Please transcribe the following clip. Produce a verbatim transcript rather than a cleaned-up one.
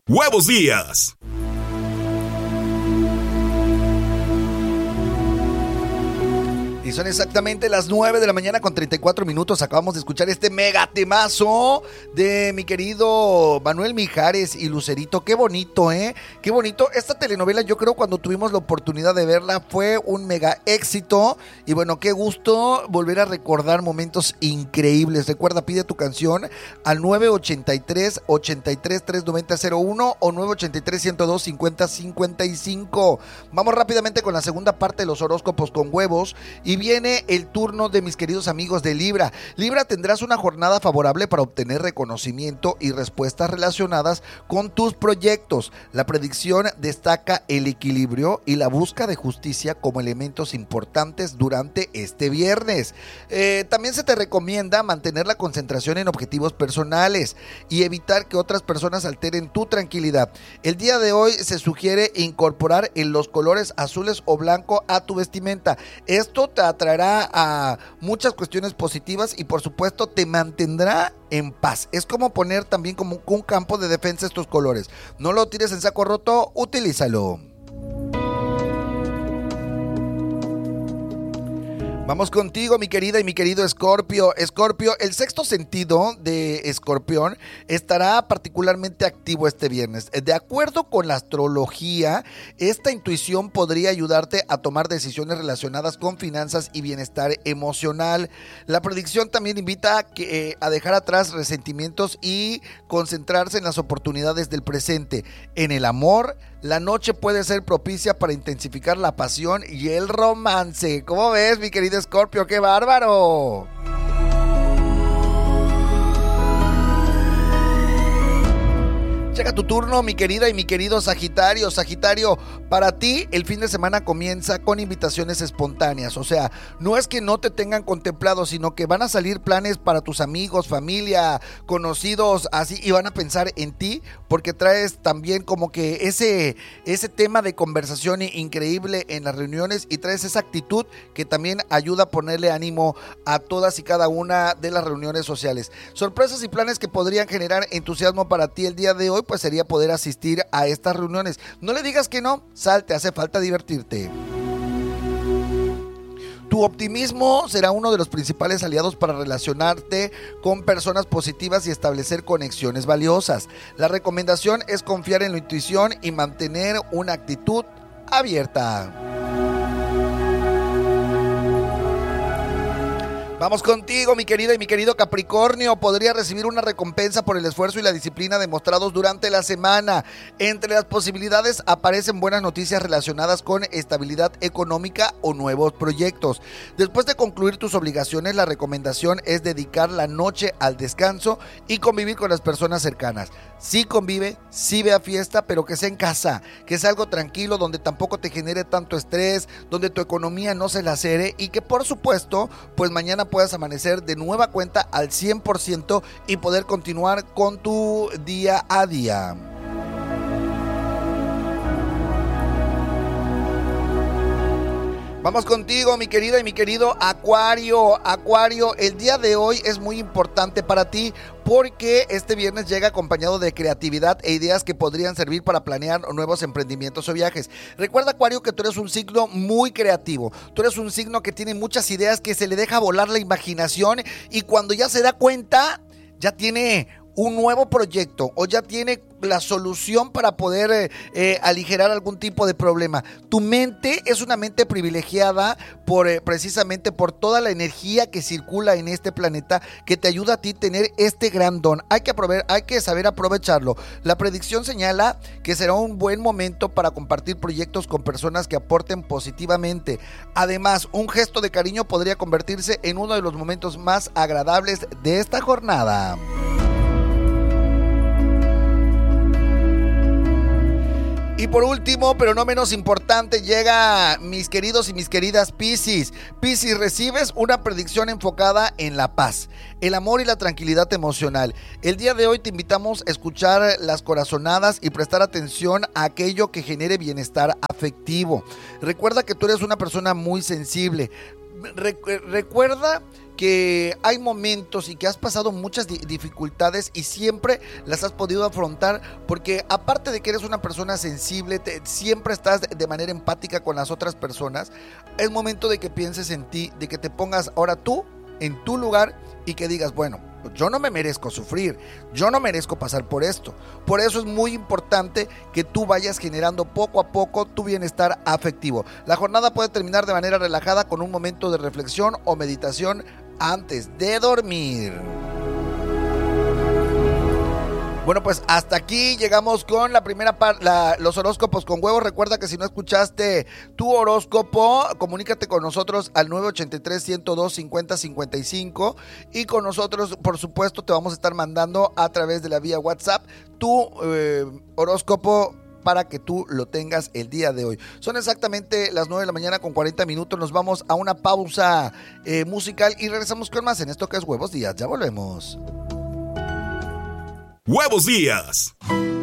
Huevos Días. Y son exactamente las nueve de la mañana con treinta y cuatro minutos. Acabamos de escuchar este mega temazo de mi querido Manuel Mijares y Lucerito. Qué bonito, ¿eh? Qué bonito. Esta telenovela, yo creo, cuando tuvimos la oportunidad de verla, fue un mega éxito. Y bueno, qué gusto volver a recordar momentos increíbles. Recuerda, pide tu canción al nueve ochenta y tres, ochenta y tres, trescientos noventa cero uno o nueve ochenta y tres, ciento dos, cincuenta cincuenta y cinco. Vamos rápidamente con la segunda parte de los horóscopos con huevos. Y viene el turno de mis queridos amigos de Libra. Libra, tendrás una jornada favorable para obtener reconocimiento y respuestas relacionadas con tus proyectos. La predicción destaca el equilibrio y la búsqueda de justicia como elementos importantes durante este viernes. Eh, también se te recomienda mantener la concentración en objetivos personales y evitar que otras personas alteren tu tranquilidad. El día de hoy se sugiere incorporar en los colores azules o blanco a tu vestimenta. Esto te atraerá a muchas cuestiones positivas y por supuesto te mantendrá en paz. Es como poner también como un campo de defensa estos colores. No lo tires en saco roto, utilízalo. Vamos contigo, mi querida y mi querido Escorpio. Escorpio, el sexto sentido de Escorpión estará particularmente activo este viernes. De acuerdo con la astrología, esta intuición podría ayudarte a tomar decisiones relacionadas con finanzas y bienestar emocional. La predicción también invita a, que, eh, a dejar atrás resentimientos y concentrarse en las oportunidades del presente. En el amor, la noche puede ser propicia para intensificar la pasión y el romance. ¿Cómo ves, mi querido Escorpio? ¡Qué bárbaro! Llega tu turno, mi querida y mi querido Sagitario. Sagitario, para ti el fin de semana comienza con invitaciones espontáneas. O sea, no es que no te tengan contemplado, sino que van a salir planes para tus amigos, familia, conocidos, así, y van a pensar en ti porque traes también como que ese, ese tema de conversación increíble en las reuniones y traes esa actitud que también ayuda a ponerle ánimo a todas y cada una de las reuniones sociales. Sorpresas y planes que podrían generar entusiasmo para ti el día de hoy, pues sería poder asistir a estas reuniones. No le digas que no, salte, hace falta divertirte. Tu optimismo será uno de los principales aliados para relacionarte con personas positivas y establecer conexiones valiosas. La recomendación es confiar en la intuición y mantener una actitud abierta. Vamos contigo, mi querida y mi querido Capricornio. Podría recibir una recompensa por el esfuerzo y la disciplina demostrados durante la semana. Entre las posibilidades aparecen buenas noticias relacionadas con estabilidad económica o nuevos proyectos. Después de concluir tus obligaciones, la recomendación es dedicar la noche al descanso y convivir con las personas cercanas. Sí convive, sí ve a fiesta, pero que sea en casa, que sea algo tranquilo, donde tampoco te genere tanto estrés, donde tu economía no se lacere y que por supuesto, pues mañana puedas amanecer de nueva cuenta al cien por ciento y poder continuar con tu día a día. Vamos contigo, mi querida y mi querido Acuario. Acuario, el día de hoy es muy importante para ti porque este viernes llega acompañado de creatividad e ideas que podrían servir para planear nuevos emprendimientos o viajes. Recuerda, Acuario, que tú eres un signo muy creativo. Tú eres un signo que tiene muchas ideas, que se le deja volar la imaginación y cuando ya se da cuenta, ya tiene un nuevo proyecto o ya tiene la solución para poder eh, eh, aligerar algún tipo de problema. Tu mente es una mente privilegiada por eh, precisamente por toda la energía que circula en este planeta que te ayuda a ti tener este gran don. Hay que, aprove- hay que saber aprovecharlo. La predicción señala que será un buen momento para compartir proyectos con personas que aporten positivamente. Además, un gesto de cariño podría convertirse en uno de los momentos más agradables de esta jornada. Y por último, pero no menos importante, llega mis queridos y mis queridas Piscis. Piscis, recibes una predicción enfocada en la paz, el amor y la tranquilidad emocional. El día de hoy te invitamos a escuchar las corazonadas y prestar atención a aquello que genere bienestar afectivo. Recuerda que tú eres una persona muy sensible. Re- recuerda que hay momentos y que has pasado muchas di- dificultades y siempre las has podido afrontar porque aparte de que eres una persona sensible, te- siempre estás de, de manera empática con las otras personas. Es momento de que pienses en ti, de que te pongas ahora tú en tu lugar y que digas, bueno, yo no me merezco sufrir, yo no merezco pasar por esto. Por eso es muy importante que tú vayas generando poco a poco tu bienestar afectivo. La jornada puede terminar de manera relajada con un momento de reflexión o meditación antes de dormir. Bueno, pues hasta aquí llegamos con la primera parte, los horóscopos con huevos. Recuerda que si no escuchaste tu horóscopo, comunícate con nosotros al nueve ochenta y tres, ciento dos, cincuenta, cincuenta y cinco y con nosotros, por supuesto, te vamos a estar mandando a través de la vía WhatsApp tu eh, horóscopo para que tú lo tengas el día de hoy. Son exactamente las nueve de la mañana con cuarenta minutos. Nos vamos a una pausa eh, musical y regresamos con más en esto que es Huevos Días. Ya volvemos. Huevos Días.